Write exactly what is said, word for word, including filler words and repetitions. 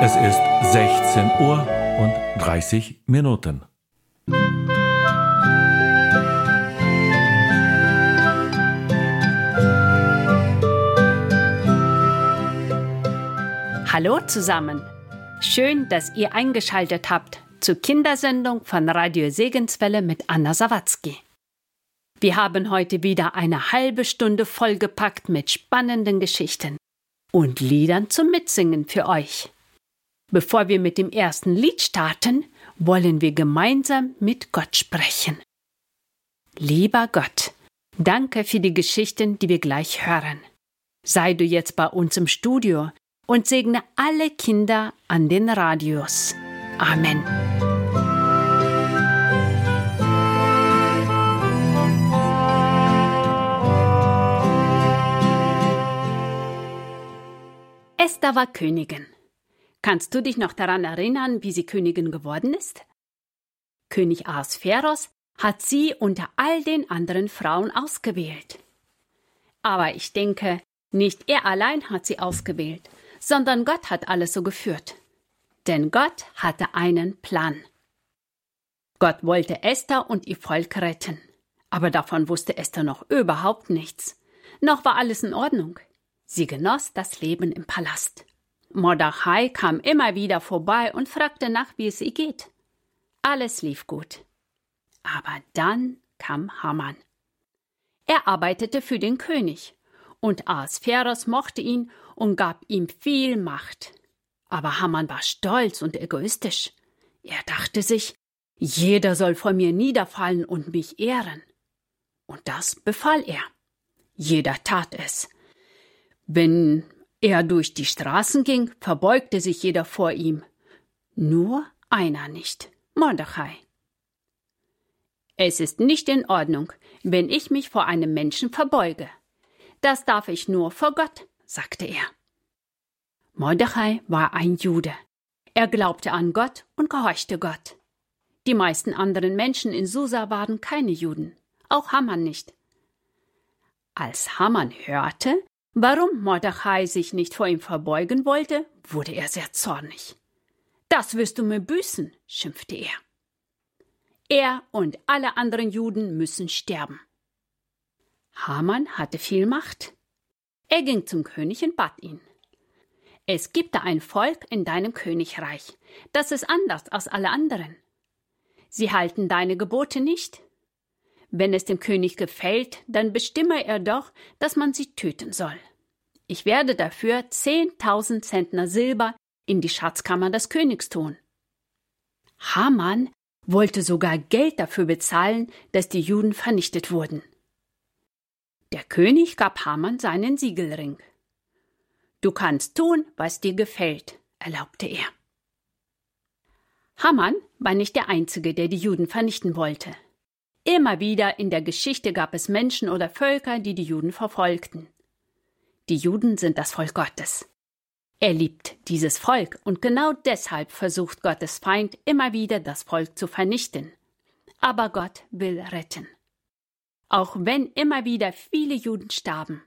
Es ist sechzehn Uhr und dreißig Minuten. Hallo zusammen. Schön, dass ihr eingeschaltet habt zur Kindersendung von Radio Segenswelle mit Anna Sawatzki. Wir haben heute wieder eine halbe Stunde vollgepackt mit spannenden Geschichten und Liedern zum Mitsingen für euch. Bevor wir mit dem ersten Lied starten, wollen wir gemeinsam mit Gott sprechen. Lieber Gott, danke für die Geschichten, die wir gleich hören. Sei du jetzt bei uns im Studio und segne alle Kinder an den Radios. Amen. Esther war Königin. Kannst du dich noch daran erinnern, wie sie Königin geworden ist? König Ahasveros hat sie unter all den anderen Frauen ausgewählt. Aber ich denke, nicht er allein hat sie ausgewählt, sondern Gott hat alles so geführt. Denn Gott hatte einen Plan. Gott wollte Esther und ihr Volk retten. Aber davon wusste Esther noch überhaupt nichts. Noch war alles in Ordnung. Sie genoss das Leben im Palast. Mordechai kam immer wieder vorbei und fragte nach, wie es ihr geht. Alles lief gut. Aber dann kam Haman. Er arbeitete für den König, und Ahasveros mochte ihn und gab ihm viel Macht. Aber Haman war stolz und egoistisch. Er dachte sich, jeder soll vor mir niederfallen und mich ehren. Und das befahl er. Jeder tat es. Wenn er durch die Straßen ging, verbeugte sich jeder vor ihm. Nur einer nicht, Mordechai. Es ist nicht in Ordnung, wenn ich mich vor einem Menschen verbeuge. Das darf ich nur vor Gott, sagte er. Mordechai war ein Jude. Er glaubte an Gott und gehorchte Gott. Die meisten anderen Menschen in Susa waren keine Juden, auch Haman nicht. Als Haman hörte, warum Mordechai sich nicht vor ihm verbeugen wollte, wurde er sehr zornig. »Das wirst du mir büßen«, schimpfte er. »Er und alle anderen Juden müssen sterben.« Haman hatte viel Macht. Er ging zum König und bat ihn. »Es gibt da ein Volk in deinem Königreich, das ist anders als alle anderen. Sie halten deine Gebote nicht. Wenn es dem König gefällt, dann bestimme er doch, dass man sie töten soll. Ich werde dafür zehntausend Zentner Silber in die Schatzkammer des Königs tun.« Haman wollte sogar Geld dafür bezahlen, dass die Juden vernichtet wurden. Der König gab Haman seinen Siegelring. »Du kannst tun, was dir gefällt«, erlaubte er. Haman war nicht der Einzige, der die Juden vernichten wollte. Immer wieder in der Geschichte gab es Menschen oder Völker, die die Juden verfolgten. Die Juden sind das Volk Gottes. Er liebt dieses Volk und genau deshalb versucht Gottes Feind immer wieder, das Volk zu vernichten. Aber Gott will retten. Auch wenn immer wieder viele Juden starben,